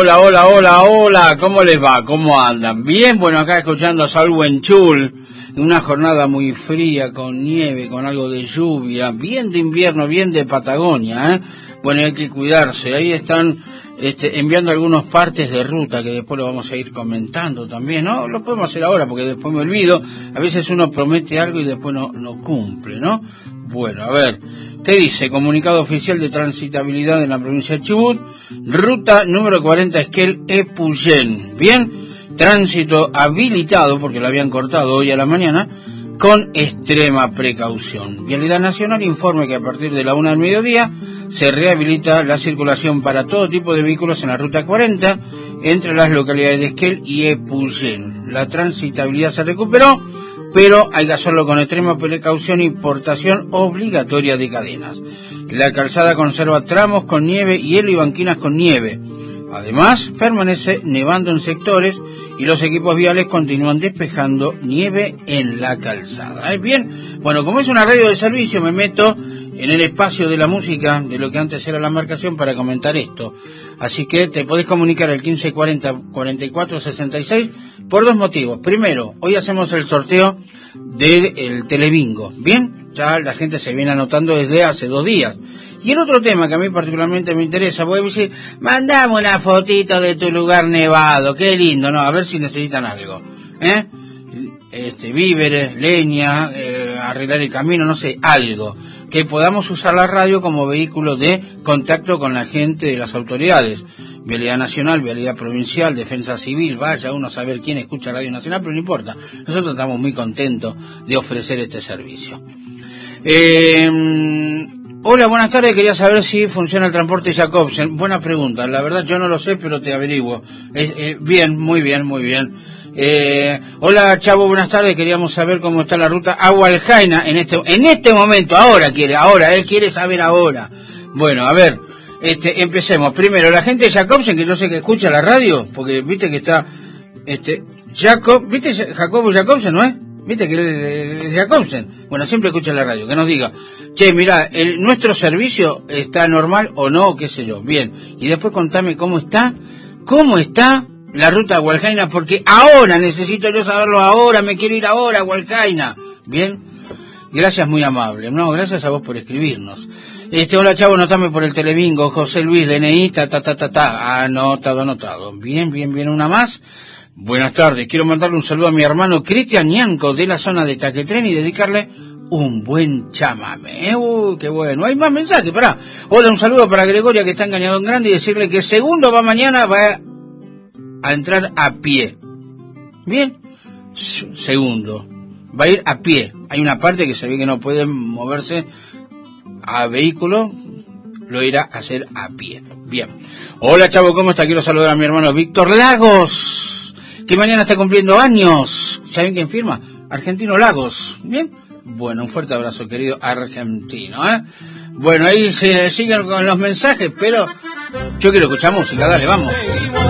hola, hola, hola, hola, ¿cómo les va? ¿Cómo andan? Bien, bueno, acá escuchando a Saúl Wenchul, una jornada muy fría, con nieve, con algo de lluvia, bien de invierno, bien de Patagonia, ¿eh? Bueno, hay que cuidarse, ahí están enviando algunos partes de ruta, que después lo vamos a ir comentando también, ¿no? Lo podemos hacer ahora, porque después me olvido, a veces uno promete algo y después no cumple, ¿no? Bueno, a ver, ¿qué dice? Comunicado oficial de transitabilidad en la provincia de Chubut, ruta número 40 Esquel Epuyén. Bien, tránsito habilitado, porque lo habían cortado hoy a la mañana, con extrema precaución. Vialidad Nacional informa que a partir de la 1 del mediodía se rehabilita la circulación para todo tipo de vehículos en la ruta 40 entre las localidades de Esquel y Epuyén. La transitabilidad se recuperó, pero hay que hacerlo con extrema precaución y portación obligatoria de cadenas. La calzada conserva tramos con nieve, hielo y banquinas con nieve. Además, permanece nevando en sectores y los equipos viales continúan despejando nieve en la calzada. Bien, bueno, como es una radio de servicio, me meto en el espacio de la música, de lo que antes era la marcación, para comentar esto. Así que te podés comunicar al 1540-4466 por dos motivos. Primero, hoy hacemos el sorteo del Telebingo. Bien, ya la gente se viene anotando desde hace 2 días. Y el otro tema que a mí particularmente me interesa, voy a decir, mandame una fotito de tu lugar nevado, qué lindo, ¿no? A ver si necesitan algo, víveres, leña, arreglar el camino, no sé, algo. Que podamos usar la radio como vehículo de contacto con la gente de las autoridades. Vialidad Nacional, Vialidad Provincial, Defensa Civil, vaya uno a saber quién escucha Radio Nacional, pero no importa. Nosotros estamos muy contentos de ofrecer este servicio. Hola, buenas tardes, quería saber si funciona el transporte Jacobsen. Buena pregunta, la verdad yo no lo sé, pero te averiguo. Bien, muy bien, muy bien. Hola Chavo, buenas tardes, queríamos saber cómo está la ruta a Hualjaina en este momento, él quiere saber ahora. Bueno, a ver, empecemos. Primero, la gente de Jacobsen, que yo sé que escucha la radio, porque viste que está, Jacobo Jacobsen, ¿no es? Viste que es Jacobsen. Bueno, siempre escucha la radio, que nos diga, che, mirá, nuestro servicio está normal o no, qué sé yo. Bien, y después contame cómo está la ruta a Hualjaina, porque ahora necesito yo saberlo ahora, me quiero ir ahora a Hualjaina. Bien, gracias, muy amable. No, gracias a vos por escribirnos. Hola Chavo, anotame por el Telebingo, José Luis, DNI, anotado. Bien, una más. Buenas tardes, quiero mandarle un saludo a mi hermano Cristian Ñanco de la zona de Taquetrén y dedicarle un buen chamame. Qué bueno. Hay más mensajes, pará. Hola, un saludo para Gregoria, que está en Cañadón Grande, y decirle que Segundo mañana va a entrar a pie. Bien, Segundo va a ir a pie. Hay una parte que se ve que no puede moverse a vehículo, lo irá a hacer a pie. Bien. Hola Chavo, ¿cómo está? Quiero saludar a mi hermano Víctor Lagos, que mañana está cumpliendo años. ¿Saben quién firma? Argentino Lagos. Bien. Bueno, un fuerte abrazo, querido argentino, Bueno, ahí se siguen con los mensajes, pero yo quiero escuchar música, dale, vamos.